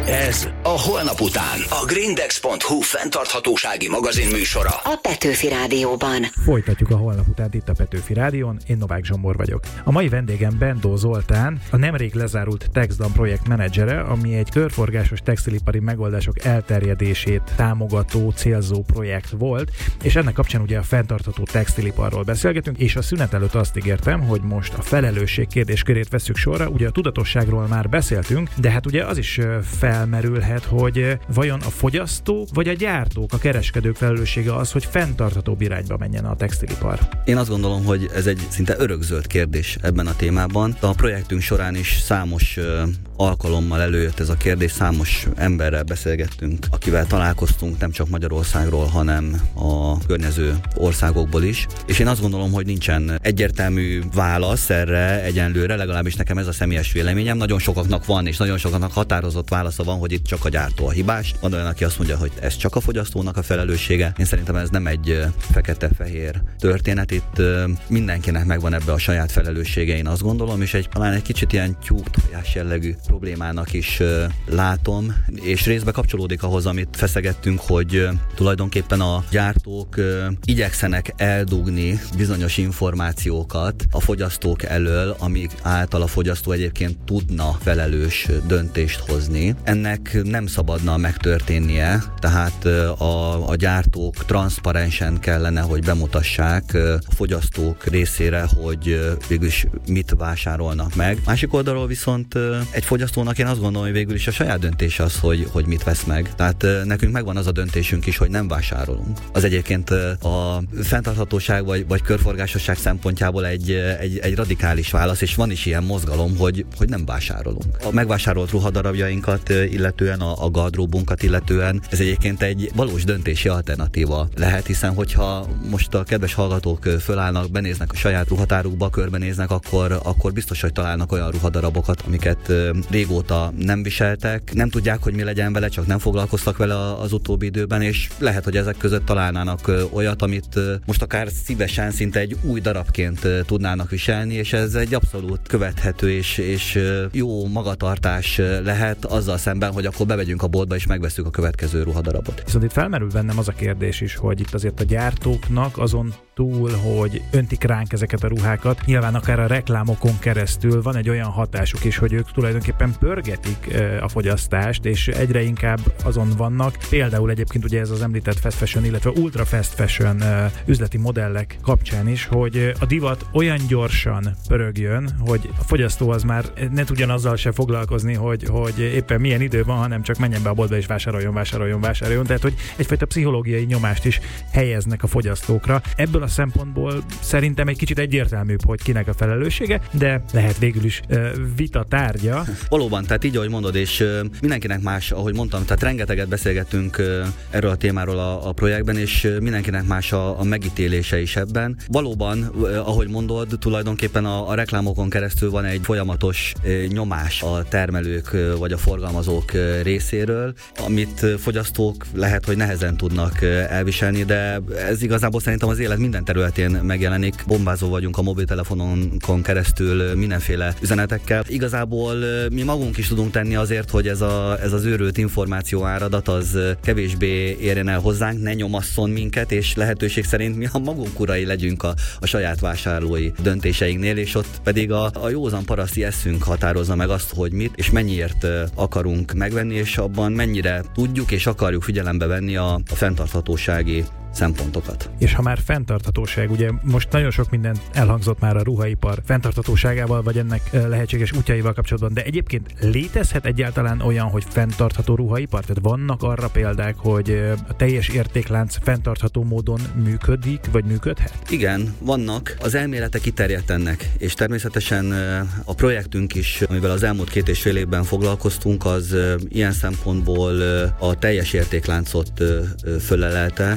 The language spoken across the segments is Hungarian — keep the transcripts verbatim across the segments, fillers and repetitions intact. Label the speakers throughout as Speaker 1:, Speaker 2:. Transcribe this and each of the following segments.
Speaker 1: Ez a Holnap után. A Grindex pont hu fenntarthatósági magazin műsora.
Speaker 2: A Petőfi Rádióban.
Speaker 3: Folytatjuk a Holnap után itt a Petőfi Rádión. Én Novák Zsombor vagyok. A mai vendégem Bendó Zoltán, a nemrég lezárult TextDan projekt menedzsere, ami egy körforgásos textilipari megoldások elterjedését támogató, célzó projekt volt, és ennek kapcsán ugye a fenntartható textiliparról beszélgetünk, és a szünet előtt azt ígértem, hogy most a felelősség kérdéskörét vesszük sorra. Ugye a tudatosságról már beszéltünk, de hát ugye az is felmerülhet, hogy vajon a fogyasztók vagy a gyártók, a kereskedők felelőssége az, hogy fenntarthatóbb irányba menjen a textilipar?
Speaker 4: Én azt gondolom, hogy ez egy szinte örökzöld kérdés ebben a témában. A projektünk során is számos uh, alkalommal előjött ez a kérdés, számos emberrel beszélgettünk, akivel találkoztunk nem csak Magyarországról, hanem a környező országokból is. És én azt gondolom, hogy nincsen egyértelmű válasz erre egyenlőre, legalábbis nekem ez a személyes véleményem. Nagyon sokaknak van, és nagyon sokaknak határozott válasza van, hogy itt csak a gyártó a hibás. Van olyan, aki azt mondja, hogy ez csak a fogyasztónak a felelőssége. Én szerintem ez nem egy fekete-fehér történet. Itt mindenkinek megvan ebbe a saját felelőssége, én azt gondolom, és egy talán egy kicsit ilyen tyúk-tojás jellegű problémának is látom, és részbe kapcsolódik ahhoz, amit feszegettünk, hogy tulajdonképpen a gyártók igyekszenek eldugni bizonyos információkat a fogyasztók elől, amik által a fogyasztó egyébként tudna felelős döntést hozni. Ennek nem szabadna megtörténnie, tehát a, a gyártók transzparensen kellene, hogy bemutassák a fogyasztók részére, hogy végül is mit vásárolnak meg. Másik oldalról viszont egy fogyasztónak én azt gondolom, hogy végül is a saját döntés az, hogy, hogy mit vesz meg. Tehát nekünk megvan az a döntésünk is, hogy nem vásárolunk. Az egyébként a fenntarthatóság vagy, vagy körforgásosság szempontjából egy, egy, egy radikális válasz, és van is ilyen mozgalom, hogy, hogy nem vásárolunk. A megvásárolt ruhadarabjainkat illetően, a, a gardróbunkat illetően ez egyébként egy valós döntési alternatíva lehet, hiszen hogyha most a kedves hallgatók fölállnak, benéznek a saját ruhatárukba, körbenéznek, akkor, akkor biztos, hogy találnak olyan ruhadarabokat, amiket régóta nem viseltek, nem tudják, hogy mi legyen vele, csak nem foglalkoztak vele az utóbbi időben, és lehet, hogy ezek között találnának olyat, amit most akár szívesen, szinte egy új darabként tudnának viselni, és ez egy abszolút követhető és, és jó magatartás lehet azzal szemben, hogy akkor bemegyünk a boltba és megveszünk a következő ruhadarabot.
Speaker 3: Viszont itt felmerül bennem az a kérdés is, hogy itt azért a gyártóknak azon túl, hogy öntik ránk ezeket a ruhákat, nyilván akár a reklámokon keresztül van egy olyan hatásuk is, hogy ők tulajdonképpen pörgetik a fogyasztást, és egyre inkább azon vannak. Például egyébként ugye ez az említett fast fashion, illetve ultra fast fashion üzleti modellek kapcsán is, hogy a divat olyan gyorsan pörögjön, hogy a fogyasztó az már ne tudjon azzal se foglalkozni, hogy, hogy éppen milyen idő van, hanem csak menjen be a boltba és vásároljon, vásároljon, vásároljon. Tehát, hogy egyfajta pszichológiai nyomást is helyeznek a fogyasztókra. Ebből a szempontból szerintem egy kicsit egyértelműbb, hogy kinek a felelőssége, de lehet végül is uh, vita tárgya.
Speaker 4: Valóban, tehát így, ahogy mondod, és uh, mindenkinek más, ahogy mondtam, tehát rengeteget beszélgettünk uh, erről a témáról a, a projektben, és uh, mindenkinek más a, a megítélése is ebben. Valóban, uh, ahogy mondod, tulajdonképpen a, a reklámokon keresztül van egy folyamatos uh, nyomás a termelők uh, vagy a forgalmazók uh, részéről, amit uh, fogyasztók lehet, hogy nehezen tudnak uh, elviselni, de ez igazából szerintem az élet minden területén megjelenik. Bombázó vagyunk a mobiltelefononkon keresztül mindenféle üzenetekkel. Igazából mi magunk is tudunk tenni azért, hogy ez, a, ez az őrült információ áradat az kevésbé érjen el hozzánk, ne nyomasszon minket, és lehetőség szerint mi a magunk urai legyünk a, a saját vásárlói döntéseinknél, és ott pedig a, a józan paraszti eszünk határozza meg azt, hogy mit és mennyiért akarunk megvenni, és abban mennyire tudjuk és akarjuk figyelembe venni a, a fenntarthatósági szempontokat.
Speaker 3: És ha már fenntarthatóság, ugye most nagyon sok minden elhangzott már a ruhaipar fenntarthatóságával, vagy ennek lehetséges útjaival kapcsolatban, de egyébként létezhet egyáltalán olyan, hogy fenntartható ruhaipar? Tehát vannak arra példák, hogy a teljes értéklánc fenntartható módon működik, vagy működhet?
Speaker 4: Igen, vannak. Az elméletek kiterjedt ennek, és természetesen a projektünk is, amivel az elmúlt két és fél évben foglalkoztunk, az ilyen szempontból a teljes értékláncot fölelelte, tehát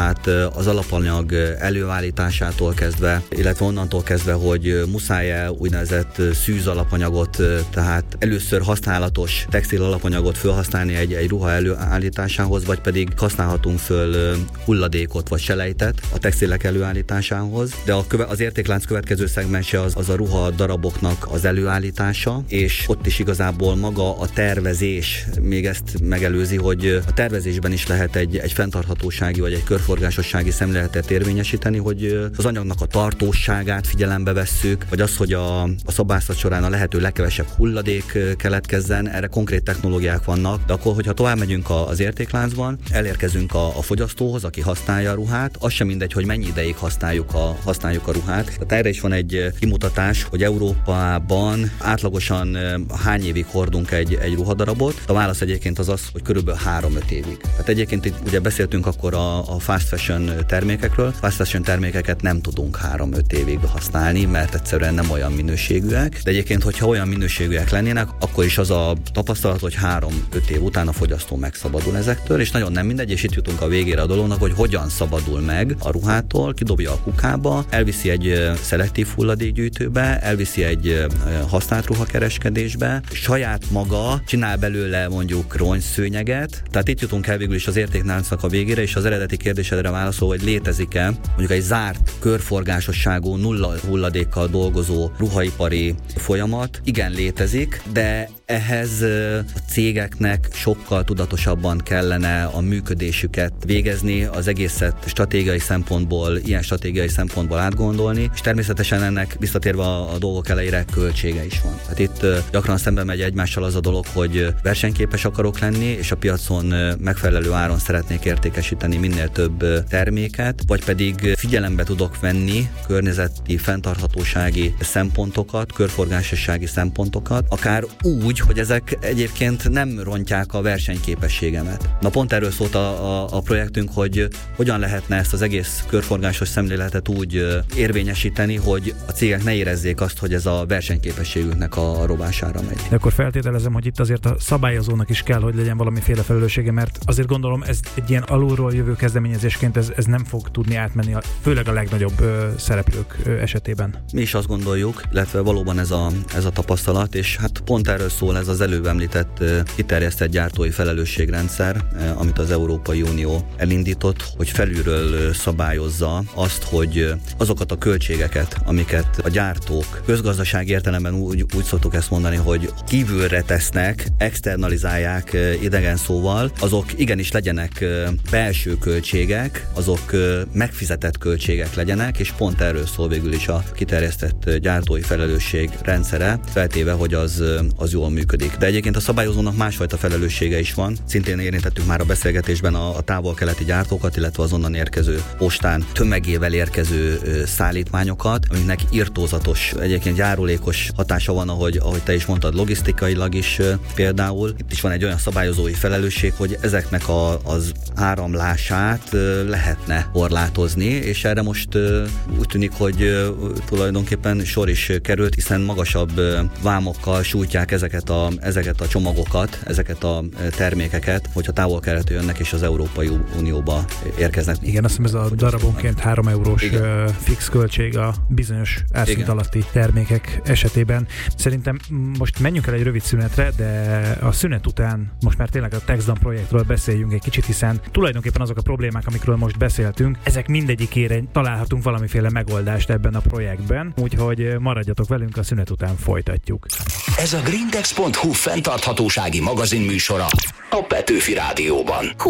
Speaker 4: tehát az alapanyag előállításától kezdve, illetve onnantól kezdve, hogy muszáj-e úgynevezett szűz alapanyagot, tehát először használatos textil alapanyagot felhasználni egy, egy ruha előállításához, vagy pedig használhatunk föl hulladékot vagy selejtet a textilek előállításához, de a köve, az értéklánc következő szegmense az, az a ruha daraboknak az előállítása, és ott is igazából maga a tervezés még ezt megelőzi, hogy a tervezésben is lehet egy, egy fenntarthatósági vagy egy körforgásossági szemléletet érvényesíteni, hogy az anyagnak a tartóságát figyelembe vesszük, vagy az, hogy a, a szabászat során a lehető legkevesebb hulladék keletkezzen, erre konkrét technológiák vannak, de akkor, hogyha tovább megyünk az értékláncban, elérkezünk a, a fogyasztóhoz, aki használja a ruhát, az sem mindegy, hogy mennyi ideig használjuk a, használjuk a ruhát. Tehát erre is van egy kimutatás, hogy Európában átlagosan hány évig hordunk egy, egy ruhadarabot. A válasz egyébként az az, hogy körülbelül három-öt évig. Tehát egyébként itt ugye beszéltünk akkor a, a fast fashion termékekről. Fast fashion termékeket nem tudunk három-öt évig használni, mert egyszerűen nem olyan minőségűek. De egyébként, hogyha olyan minőségűek lennének, akkor is az a tapasztalat, hogy három-öt év után a fogyasztó megszabadul ezektől, és nagyon nem mindegy, és itt jutunk a végére a dolognak, hogy hogyan szabadul meg a ruhától, kidobja a kukába, elviszi egy szelektív hulladékgyűjtőbe, elviszi egy használt ruhakereskedésbe, saját maga csinál belőle mondjuk rongyszőnyeget. Tehát itt jutunk el végül is az értékláncnak a végére, és az eredeti kérdésedre válaszol, hogy létezik-e mondjuk egy zárt, körforgásosságú, nulla hulladékkal dolgozó ruhaipari folyamat. Igen, létezik, de ehhez a cégeknek sokkal tudatosabban kellene a működésüket végezni, az egészet stratégiai szempontból, ilyen stratégiai szempontból átgondolni, és természetesen ennek visszatérve a, a dolgok elejére költsége is van. Hát itt gyakran szembe megy egymással az a dolog, hogy versenyképes akarok lenni, és a piacon megfelelő áron szeretnék értékesíteni minél több terméket, vagy pedig figyelembe tudok venni környezeti fenntarthatósági szempontokat, körforgásossági szempontokat, akár úgy, hogy ezek egyébként nem rontják a versenyképességemet. Na pont erről szólt a, a, a projektünk, hogy hogyan lehetne ezt az egész körforgásos szemléletet úgy érvényesíteni, hogy a cégek ne érezzék azt, hogy ez a versenyképességüknek a rovására megy.
Speaker 3: De akkor feltételezem, hogy itt azért a szabályozónak is kell, hogy legyen valamiféle felelőssége, mert azért gondolom, ez egy ilyen alulról jövő kezdeményezésként ez, ez nem fog tudni átmenni, a, főleg a legnagyobb ö, szereplők ö, esetében.
Speaker 4: Mi is azt gondoljuk, illetve valóban ez a, ez a tapasztalat, és hát pont erről szól ez az előbb említett kiterjesztett gyártói felelősségrendszer, amit az Európai Unió elindított, hogy felülről szabályozza azt, hogy azokat a költségeket, amiket a gyártók közgazdasági értelemben úgy, úgy szoktuk ezt mondani, hogy kívülre tesznek, externalizálják idegen szóval, azok igenis legyenek belső költségek, azok megfizetett költségek legyenek, és pont erről szól végül is a kiterjesztett gyártói felelősség rendszere, feltéve, hogy az, az jól működik. De egyébként a szabályozónak másfajta felelőssége is van. Szintén érintettük már a beszélgetésben a, a távol-keleti gyártókat, illetve az onnan érkező postán tömegével érkező ö, szállítmányokat, amiknek irtózatos, egyébként járulékos hatása van, ahogy, ahogy te is mondtad, logisztikailag is ö, például. Itt is van egy olyan szabályozói felelősség, hogy ezeknek a, az áramlását ö, lehetne korlátozni, és erre most ö, úgy tűnik, hogy ö, tulajdonképpen sor is került, hiszen magasabb ö, vámokkal sújtják ezeket a, ezeket a csomagokat, ezeket a termékeket, hogyha távol-keletről jönnek és az Európai Unióba érkeznek.
Speaker 3: Igen, azt hiszem ez a darabonként három eurós Igen. fix költség a bizonyos árszint alatti termékek esetében. Szerintem most menjünk el egy rövid szünetre, de a szünet után most már tényleg a TexDan projektről beszéljünk egy kicsit, hiszen tulajdonképpen azok a problémák, amikről most beszéltünk, ezek mindegyikére találhatunk valamiféle megoldást ebben a projektben, úgyhogy maradjatok velünk, a szünet után folytatjuk.
Speaker 1: Ez a grindex pont hu fenntarthatósági magazin műsora a Petőfi Rádióban.